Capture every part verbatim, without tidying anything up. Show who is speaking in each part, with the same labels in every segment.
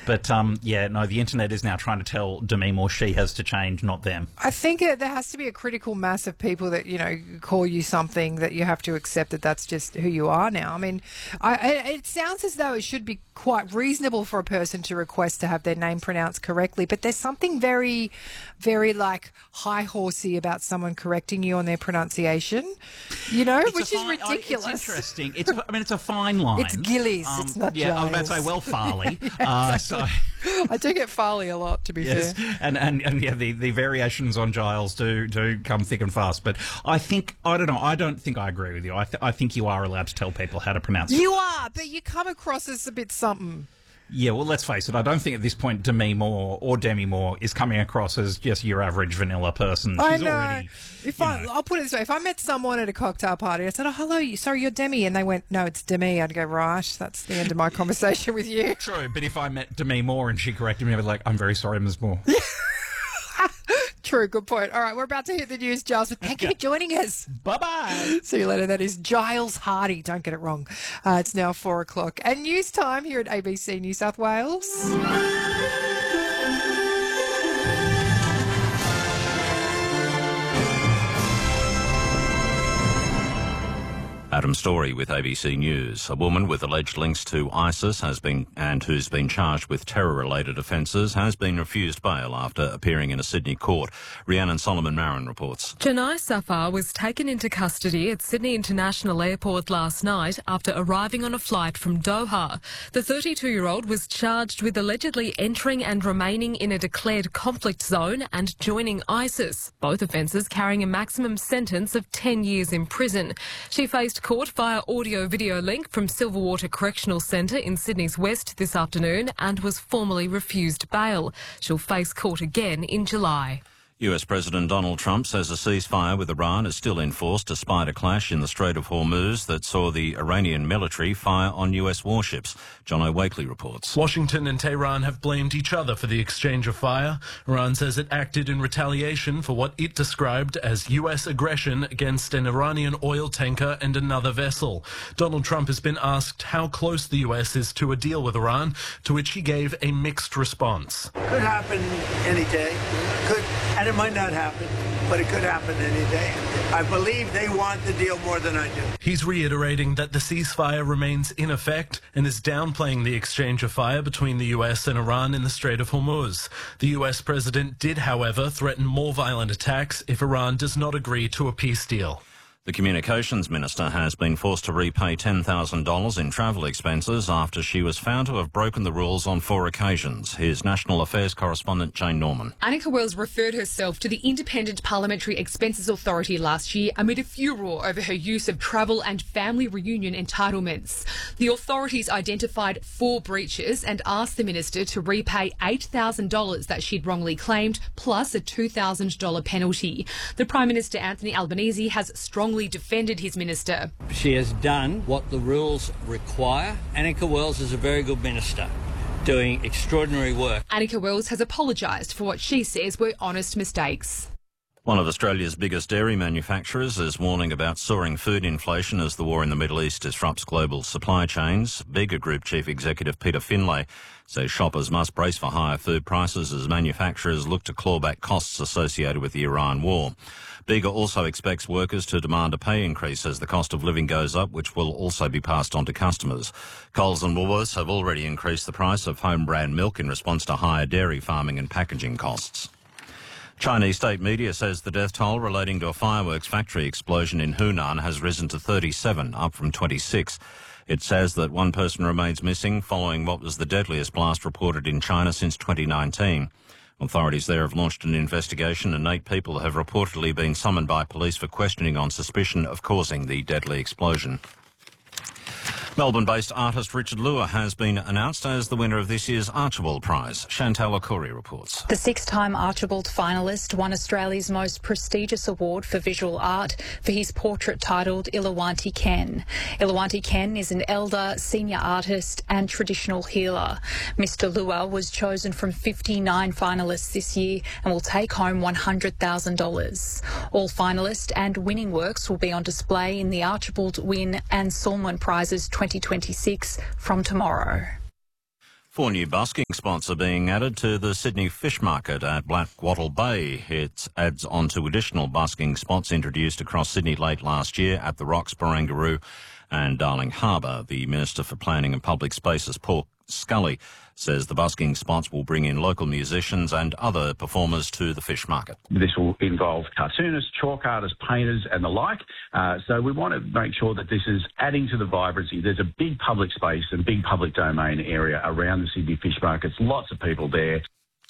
Speaker 1: But, um, yeah, no, the internet is now trying to tell Demi Moore she has to change, not them.
Speaker 2: I think uh, there has to be a critical mass of people that, you know, call you something that you have to accept that that's just who you are now. I mean, I, it sounds as though it should be quite reasonable for a person to request to have their name pronounced correctly, but there's something very, very, like, high-horsey about someone correcting you on their pronunciation, you know,
Speaker 1: It's
Speaker 2: which is
Speaker 1: fine,
Speaker 2: ridiculous.
Speaker 1: I, it's interesting. It's, I mean, it's a fine line.
Speaker 2: It's Gillies,
Speaker 1: Um,
Speaker 2: it's not
Speaker 1: Yeah,
Speaker 2: Giles.
Speaker 1: I was about to say, well, Farley.
Speaker 2: Yeah,
Speaker 1: uh,
Speaker 2: exactly.
Speaker 1: so...
Speaker 2: I do get Farley a lot, to be
Speaker 1: Yes,
Speaker 2: fair.
Speaker 1: and, and, and yeah, the, the variations on Giles do do come thick and fast. But I think, I don't know, I don't think I agree with you. I, th- I think you are allowed to tell people how to pronounce it.
Speaker 2: You are, but you come across as a bit something.
Speaker 1: Yeah, well, let's face it, I don't think at this point Demi Moore or Demi Moore is coming across as just your average vanilla person. She's
Speaker 2: I know.
Speaker 1: already,
Speaker 2: if
Speaker 1: you
Speaker 2: I,
Speaker 1: know.
Speaker 2: I'll put it this way: if I met someone at a cocktail party, I said, "Oh, hello, you, sorry, you're Demi," and they went, "No, it's Demi." I'd go, "Right, that's the end of my conversation with you."
Speaker 1: True, but if I met Demi Moore and she corrected me, I'd be like, I'm very sorry, Miz Moore.
Speaker 2: True, good point. All right, we're about to hit the news, Giles, but thank you for joining us.
Speaker 1: Bye-bye.
Speaker 2: See you later. That is Giles Hardy. Don't get it wrong. Uh, it's now four o'clock. And news time here at A B C New South Wales.
Speaker 3: Adam Story with A B C News. A woman with alleged links to ISIS has been and who's been charged with terror-related offences has been refused bail after appearing in a Sydney court. Rhiannon Solomon-Marin reports.
Speaker 4: Janai Safar was taken into custody at Sydney International Airport last night after arriving on a flight from Doha. The thirty-two-year-old was charged with allegedly entering and remaining in a declared conflict zone and joining ISIS, both offences carrying a maximum sentence of ten years in prison. She faced court via audio-video link from Silverwater Correctional Centre in Sydney's West this afternoon and was formally refused bail. She'll face court again in July.
Speaker 3: U S President Donald Trump says a ceasefire with Iran is still in force despite a clash in the Strait of Hormuz that saw the Iranian military fire on U S warships. John O'Wakely reports.
Speaker 5: Washington and Tehran have blamed each other for the exchange of fire. Iran says it acted in retaliation for what it described as U S aggression against an Iranian oil tanker and another vessel. Donald Trump has been asked how close the U S is to a deal with Iran, to which he gave a mixed response.
Speaker 6: Could happen any day. Could, and it might not happen, but it could happen any day. I believe they want the deal more than I do.
Speaker 5: He's reiterating that the ceasefire remains in effect and is downplaying the exchange of fire between the U S and Iran in the Strait of Hormuz. The U S president did, however, threaten more violent attacks if Iran does not agree to a peace deal.
Speaker 3: The Communications Minister has been forced to repay ten thousand dollars in travel expenses after she was found to have broken the rules on four occasions. Here's National Affairs correspondent Jane Norman.
Speaker 7: Anika Wells referred herself to the Independent Parliamentary Expenses Authority last year amid a furore over her use of travel and family reunion entitlements. The authorities identified four breaches and asked the minister to repay eight thousand dollars that she'd wrongly claimed, plus a two thousand dollars penalty. The Prime Minister Anthony Albanese has strongly defended his minister.
Speaker 8: She has done what the rules require. Anika Wells is a very good minister, doing extraordinary work.
Speaker 7: Anika Wells has apologised for what she says were honest mistakes.
Speaker 3: One of Australia's biggest dairy manufacturers is warning about soaring food inflation as the war in the Middle East disrupts global supply chains. Bega Group Chief Executive Peter Finlay says shoppers must brace for higher food prices as manufacturers look to claw back costs associated with the Iran war. Bega also expects workers to demand a pay increase as the cost of living goes up, which will also be passed on to customers. Coles and Woolworths have already increased the price of home brand milk in response to higher dairy farming and packaging costs. Chinese state media says the death toll relating to a fireworks factory explosion in Hunan has risen to thirty-seven, up from twenty-six. It says that one person remains missing following what was the deadliest blast reported in China since twenty nineteen. Authorities there have launched an investigation and eight people have reportedly been summoned by police for questioning on suspicion of causing the deadly explosion. Melbourne-based artist Richard Lua has been announced as the winner of this year's Archibald Prize. Chantal Okori reports.
Speaker 9: The six-time Archibald finalist won Australia's most prestigious award for visual art for his portrait titled Ilawanti Ken. Ilawanti Ken is an elder, senior artist and traditional healer. Mister Lua was chosen from fifty-nine finalists this year and will take home one hundred thousand dollars. All finalist and winning works will be on display in the Archibald Wynne and Salmon Prizes twenty twenty-six from tomorrow.
Speaker 3: Four new busking spots are being added to the Sydney Fish Market at Blackwattle Bay. It adds on to additional busking spots introduced across Sydney late last year at the Rocks, Barangaroo and Darling Harbour. The Minister for Planning and Public Spaces, Paul Scully, says the busking spots will bring in local musicians and other performers to the fish market.
Speaker 10: This will involve cartoonists, chalk artists, painters and the like. Uh, so we want to make sure that this is adding to the vibrancy. There's a big public space and big public domain area around the Sydney fish markets. Lots of people there.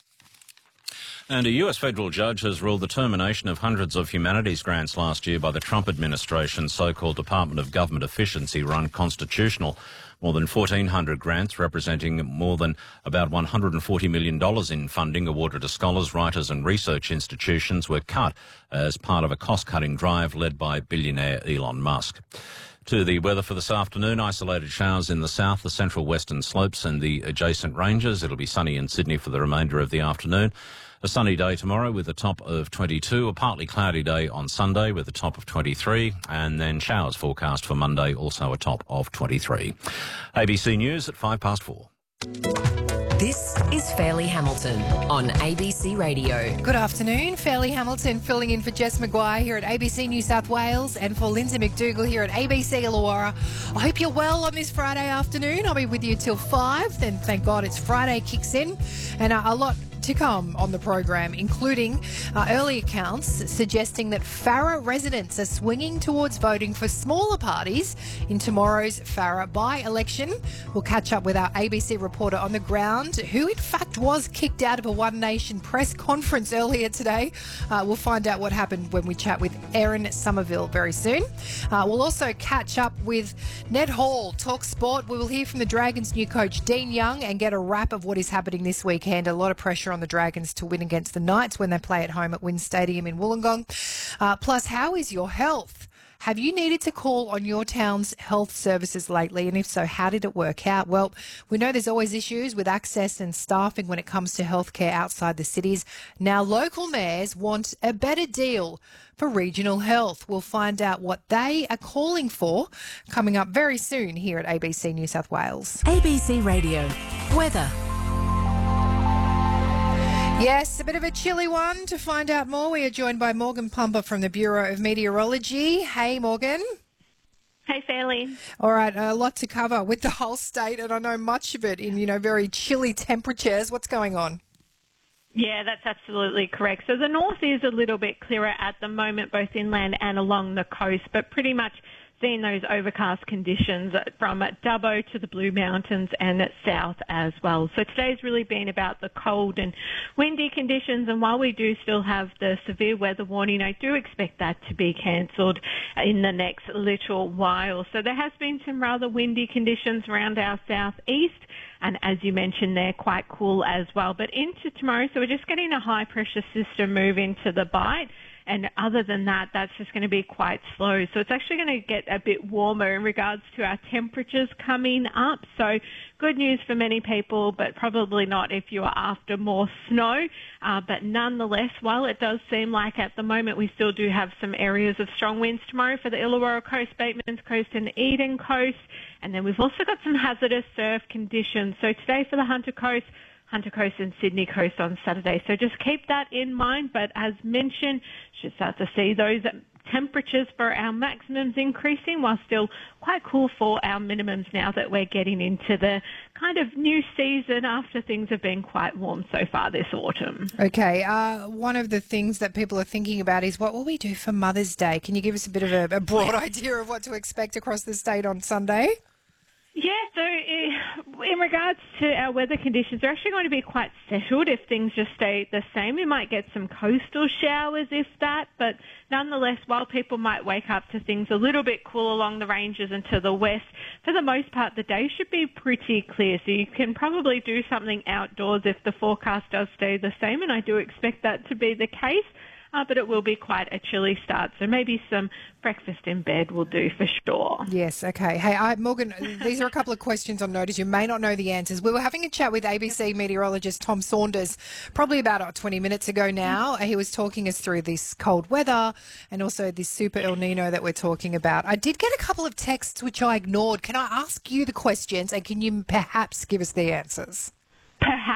Speaker 3: And a U S federal judge has ruled the termination of hundreds of humanities grants last year by the Trump administration's so-called Department of Government Efficiency were unconstitutional. More than fourteen hundred grants, representing more than about one hundred forty million dollars in funding awarded to scholars, writers and research institutions, were cut as part of a cost-cutting drive led by billionaire Elon Musk. To the weather for this afternoon, isolated showers in the south, the central western slopes and the adjacent ranges. It'll be sunny in Sydney for the remainder of the afternoon. A sunny day tomorrow with a top of twenty-two, a partly cloudy day on Sunday with a top of twenty-three, and then showers forecast for Monday, also a top of twenty-three. A B C News at five past four.
Speaker 11: This is Fairleigh Hamilton on A B C Radio.
Speaker 2: Good afternoon. Fairleigh Hamilton filling in for Jess Maguire here at A B C New South Wales and for Lindsay McDougall here at A B C Illawarra. I hope you're well on this Friday afternoon. I'll be with you till five. Then thank God it's Friday kicks in, and uh, a lot to come on the program, including uh, early accounts suggesting that Farrer residents are swinging towards voting for smaller parties in tomorrow's Farrer by-election. We'll catch up with our A B C reporter on the ground, who in fact was kicked out of a One Nation press conference earlier today. Uh, we'll find out what happened when we chat with Erin Somerville very soon. Uh, we'll also catch up with Ned Hall, talk sport. We will hear from the Dragons' new coach Dean Young and get a wrap of what is happening this weekend. A lot of pressure on the Dragons to win against the Knights when they play at home at Wynn Stadium in Wollongong. Uh, plus, how is your health? Have you needed to call on your town's health services lately? And if so, how did it work out? Well, we know there's always issues with access and staffing when it comes to healthcare outside the cities. Now, local mayors want a better deal for regional health. We'll find out what they are calling for coming up very soon here at A B C New South Wales.
Speaker 11: A B C Radio. Weather.
Speaker 2: Yes, a bit of a chilly one. To find out more, we are joined by Morgan Plumper from the Bureau of Meteorology. Hey, Morgan.
Speaker 12: Hey, Fairleigh.
Speaker 2: All right, a lot to cover with the whole state, and I know much of it in, you know, very chilly temperatures. What's going on?
Speaker 12: Yeah, that's absolutely correct. So the north is a little bit clearer at the moment, both inland and along the coast, but pretty much seeing those overcast conditions from Dubbo to the Blue Mountains and south as well. So today's really been about the cold and windy conditions, and while we do still have the severe weather warning, I do expect that to be cancelled in the next little while. So there has been some rather windy conditions around our southeast, and as you mentioned, they're quite cool as well. But into tomorrow, so we're just getting a high pressure system move into the Bight. And other than that, that's just going to be quite slow. So it's actually going to get a bit warmer in regards to our temperatures coming up. So good news for many people, but probably not if you are after more snow. Uh, but nonetheless, while it does seem like at the moment we still do have some areas of strong winds tomorrow for the Illawarra Coast, Batemans Coast and Eden Coast. And then we've also got some hazardous surf conditions. So today for the Hunter Coast, Hunter Coast and Sydney Coast on Saturday. So just keep that in mind. But as mentioned, should start to see those temperatures for our maximums increasing while still quite cool for our minimums now that we're getting into the kind of new season after things have been quite warm so far this autumn.
Speaker 2: Okay. Uh, one of the things that people are thinking about is what will we do for Mother's Day? Can you give us a bit of a, a broad idea of what to expect across the state on Sunday?
Speaker 12: Yeah, so in regards to our weather conditions, they're actually going to be quite settled if things just stay the same. We might get some coastal showers, if that, but nonetheless, while people might wake up to things a little bit cool along the ranges and to the west, for the most part, the day should be pretty clear. So you can probably do something outdoors if the forecast does stay the same, and I do expect that to be the case. Uh, but it will be quite a chilly start, so maybe some breakfast in bed will do for sure.
Speaker 2: Yes, okay. Hey, I, Morgan, these are a couple of questions on notice. You may not know the answers. We were having a chat with A B C meteorologist Tom Saunders probably about oh, twenty minutes ago now. He was talking us through this cold weather and also this super El Nino that we're talking about. I did get a couple of texts which I ignored. Can I ask you the questions and can you perhaps give us the answers?
Speaker 12: Perhaps.